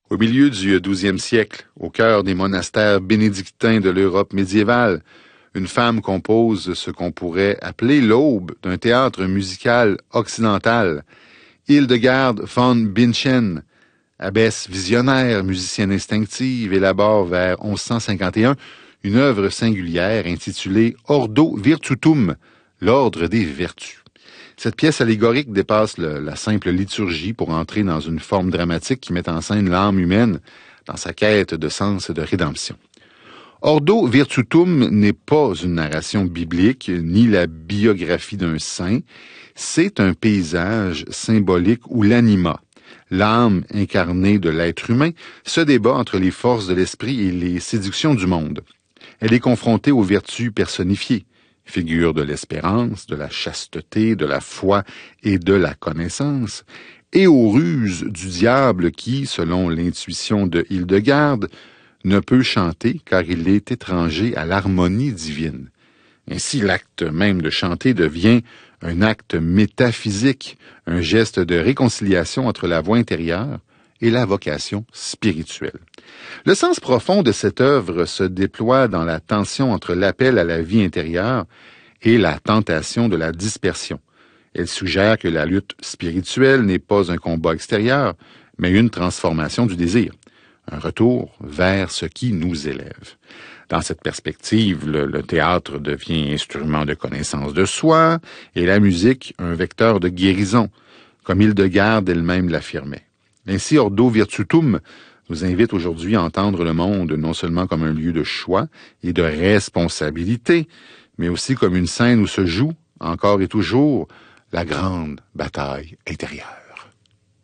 Au milieu du XIIe siècle, au cœur des monastères bénédictins de l'Europe médiévale, une femme compose ce qu'on pourrait appeler l'aube d'un théâtre musical occidental. Hildegarde von Bingen, abbesse visionnaire, musicienne instinctive, élabore vers 1151 une œuvre singulière intitulée Ordo Virtutum, l'ordre des vertus. Cette pièce allégorique dépasse la simple liturgie pour entrer dans une forme dramatique qui met en scène l'âme humaine dans sa quête de sens et de rédemption. Ordo Virtutum n'est pas une narration biblique, ni la biographie d'un saint. C'est un paysage symbolique où l'anima, l'âme incarnée de l'être humain, se débat entre les forces de l'esprit et les séductions du monde. Elle est confrontée aux vertus personnifiées, figure de l'espérance, de la chasteté, de la foi et de la connaissance, et aux ruses du diable qui, selon l'intuition de Hildegarde, ne peut chanter car il est étranger à l'harmonie divine. Ainsi, l'acte même de chanter devient un acte métaphysique, un geste de réconciliation entre la voix intérieure et la vocation spirituelle. Le sens profond de cette œuvre se déploie dans la tension entre l'appel à la vie intérieure et la tentation de la dispersion. Elle suggère que la lutte spirituelle n'est pas un combat extérieur, mais une transformation du désir, un retour vers ce qui nous élève. Dans cette perspective, le théâtre devient instrument de connaissance de soi et la musique un vecteur de guérison, comme Hildegarde elle-même l'affirmait. Ainsi, Ordo Virtutum nous invite aujourd'hui à entendre le monde non seulement comme un lieu de choix et de responsabilité, mais aussi comme une scène où se joue, encore et toujours, la grande bataille intérieure.